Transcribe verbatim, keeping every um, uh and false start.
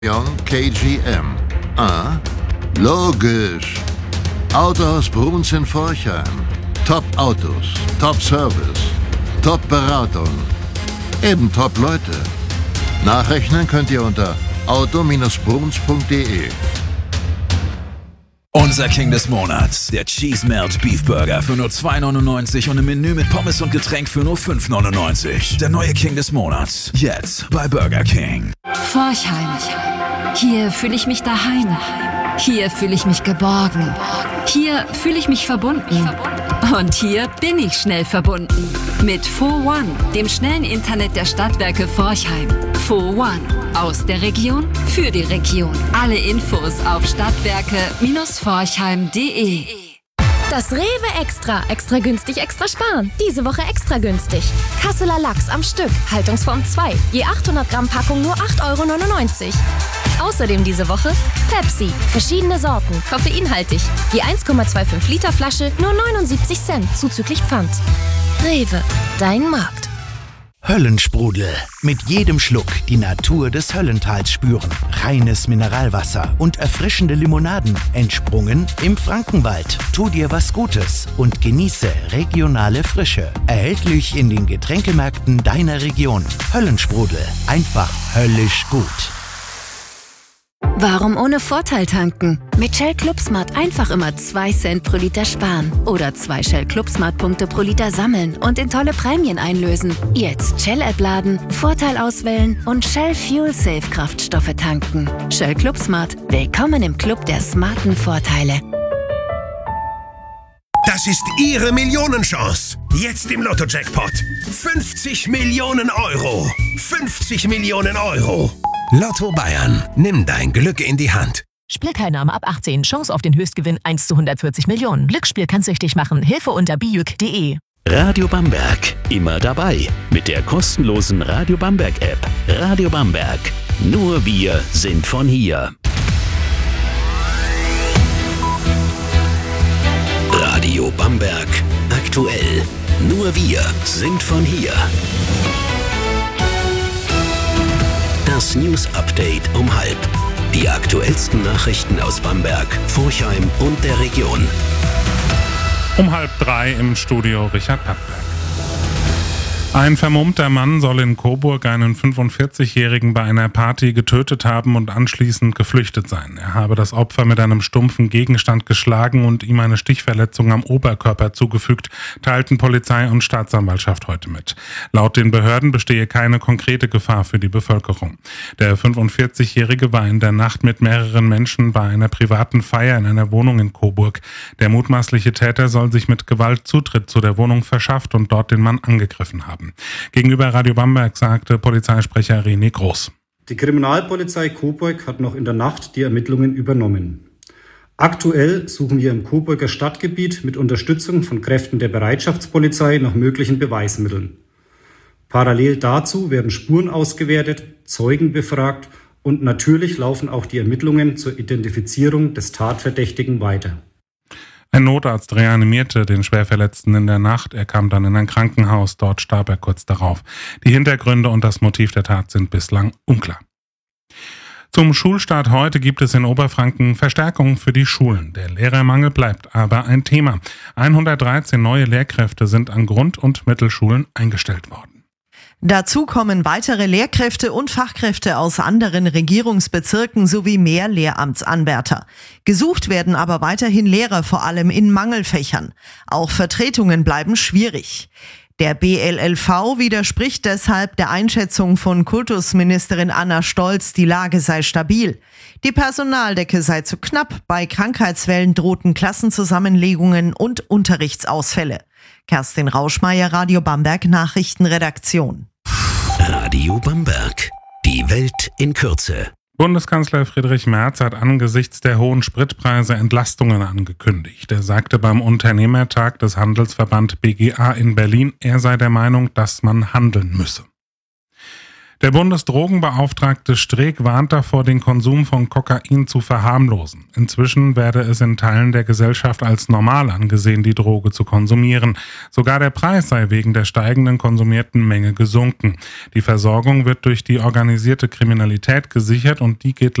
K G M. Ah, logisch. Autohaus Bruns in Forchheim. Top Autos, Top Service, Top Beratung. Eben Top Leute. Nachrechnen könnt ihr unter auto Bindestrich bruns punkt de. Unser King des Monats, der Cheese Melt Beef Burger für nur zwei neunundneunzig und im Menü mit Pommes und Getränk für nur fünf neunundneunzig. Der neue King des Monats, jetzt bei Burger King. Forchheim. Hier fühle ich mich daheim. Hier fühle ich mich geborgen. Hier fühle ich mich verbunden. Und hier bin ich schnell verbunden. Mit four one, dem schnellen Internet der Stadtwerke Forchheim. four one. Aus der Region, für die Region. Alle Infos auf stadtwerke Bindestrich forchheim punkt de. Das Rewe Extra. Extra günstig, extra sparen. Diese Woche extra günstig. Kasseler Lachs am Stück. Haltungsform zwei. Je achthundert Gramm Packung nur acht Euro neunundneunzig. Außerdem diese Woche Pepsi. Verschiedene Sorten. Koffeinhaltig. Je eins Komma fünfundzwanzig Liter Flasche nur neunundsiebzig Cent. Zuzüglich Pfand. Rewe. Dein Markt. Höllensprudel. Mit jedem Schluck die Natur des Höllentals spüren. Reines Mineralwasser und erfrischende Limonaden. Entsprungen im Frankenwald. Tu dir was Gutes und genieße regionale Frische. Erhältlich in den Getränkemärkten deiner Region. Höllensprudel. Einfach höllisch gut. Warum ohne Vorteil tanken? Mit Shell Club Smart einfach immer zwei Cent pro Liter sparen. Oder zwei Shell Club Smart Punkte pro Liter sammeln und in tolle Prämien einlösen. Jetzt Shell-App laden, Vorteil auswählen und Shell Fuel Safe Kraftstoffe tanken. Shell Club Smart. Willkommen im Club der smarten Vorteile. Das ist Ihre Millionenchance. Jetzt im Lotto-Jackpot. fünfzig Millionen Euro. fünfzig Millionen Euro. Lotto Bayern. Nimm dein Glück in die Hand. Spielteilnahme ab achtzehn. Chance auf den Höchstgewinn eins zu hundertvierzig Millionen. Glücksspiel kann süchtig machen. Hilfe unter bijuk punkt de. Radio Bamberg. Immer dabei. Mit der kostenlosen Radio Bamberg App. Radio Bamberg. Nur wir sind von hier. Radio Bamberg. Aktuell. Nur wir sind von hier. Das News Update um halb. Die aktuellsten Nachrichten aus Bamberg, Forchheim und der Region. Um halb drei im Studio Richard Pattberg. Ein vermummter Mann soll in Coburg einen fünfundvierzigjährigen bei einer Party getötet haben und anschließend geflüchtet sein. Er habe das Opfer mit einem stumpfen Gegenstand geschlagen und ihm eine Stichverletzung am Oberkörper zugefügt, teilten Polizei und Staatsanwaltschaft heute mit. Laut den Behörden bestehe keine konkrete Gefahr für die Bevölkerung. Der fünfundvierzigjährige war in der Nacht mit mehreren Menschen bei einer privaten Feier in einer Wohnung in Coburg. Der mutmaßliche Täter soll sich mit Gewalt Zutritt zu der Wohnung verschafft und dort den Mann angegriffen haben. Gegenüber Radio Bamberg sagte Polizeisprecher René Groß. Die Kriminalpolizei Coburg hat noch in der Nacht die Ermittlungen übernommen. Aktuell suchen wir im Coburger Stadtgebiet mit Unterstützung von Kräften der Bereitschaftspolizei nach möglichen Beweismitteln. Parallel dazu werden Spuren ausgewertet, Zeugen befragt und natürlich laufen auch die Ermittlungen zur Identifizierung des Tatverdächtigen weiter. Ein Notarzt reanimierte den Schwerverletzten in der Nacht. Er kam dann in ein Krankenhaus. Dort starb er kurz darauf. Die Hintergründe und das Motiv der Tat sind bislang unklar. Zum Schulstart heute gibt es in Oberfranken Verstärkung für die Schulen. Der Lehrermangel bleibt aber ein Thema. hundertdreizehn neue Lehrkräfte sind an Grund- und Mittelschulen eingestellt worden. Dazu kommen weitere Lehrkräfte und Fachkräfte aus anderen Regierungsbezirken sowie mehr Lehramtsanwärter. Gesucht werden aber weiterhin Lehrer, vor allem in Mangelfächern. Auch Vertretungen bleiben schwierig. Der B L L V widerspricht deshalb der Einschätzung von Kultusministerin Anna Stolz, die Lage sei stabil. Die Personaldecke sei zu knapp, bei Krankheitswellen drohten Klassenzusammenlegungen und Unterrichtsausfälle. Kerstin Rauschmeier, Radio Bamberg Nachrichtenredaktion. Radio Bamberg. Die Welt in Kürze. Bundeskanzler Friedrich Merz hat angesichts der hohen Spritpreise Entlastungen angekündigt. Er sagte beim Unternehmertag des Handelsverband B G A in Berlin, er sei der Meinung, dass man handeln müsse. Der Bundesdrogenbeauftragte Streeck warnt davor, den Konsum von Kokain zu verharmlosen. Inzwischen werde es in Teilen der Gesellschaft als normal angesehen, die Droge zu konsumieren. Sogar der Preis sei wegen der steigenden konsumierten Menge gesunken. Die Versorgung wird durch die organisierte Kriminalität gesichert und die geht